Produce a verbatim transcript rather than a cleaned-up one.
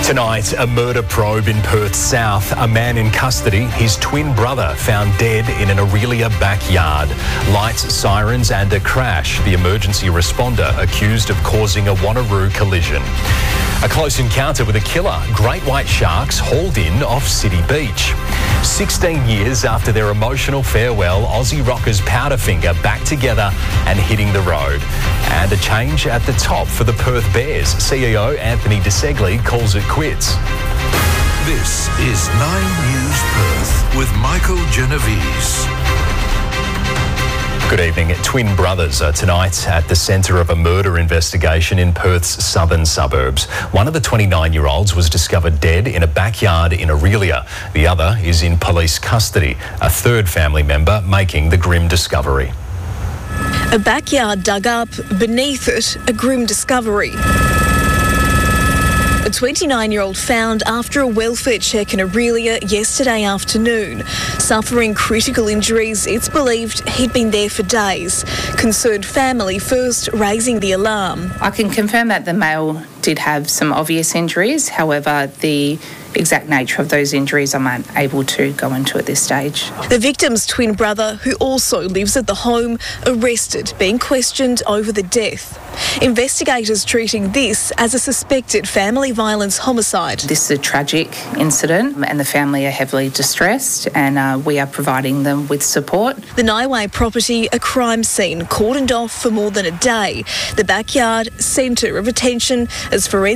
Tonight, a murder probe in Perth South. A man in custody, his twin brother found dead in an Aurelia backyard. Lights, sirens and a crash. The emergency responder accused of causing a Wanneroo collision. A close encounter with a killer. Great white sharks hauled in off City Beach. sixteen years after their emotional farewell, Aussie rockers Powderfinger back together and hitting the road. And a change at the top for the Perth Bears. C E O Anthony De Segli calls it quits. This is Nine News Perth with Michael Genovese. Good evening. Twin brothers are tonight at the centre of a murder investigation in Perth's southern suburbs. One of the twenty-nine-year-olds was discovered dead in a backyard in Aurelia. The other is in police custody. A third family member making the grim discovery. A backyard dug up, beneath it, a grim discovery. A twenty-nine-year-old found after a welfare check in Aurelia yesterday afternoon. Suffering critical injuries, it's believed he'd been there for days. Concerned family first raising the alarm. I can confirm that the male did have some obvious injuries. However, the exact nature of those injuries I'm unable to go into at this stage. The victim's twin brother, who also lives at the home, arrested, being questioned over the death. Investigators treating this as a suspected family violence homicide. This is a tragic incident and the family are heavily distressed, and uh, we are providing them with support. The Niway property, a crime scene, cordoned off for more than a day. The backyard, centre of attention as forensic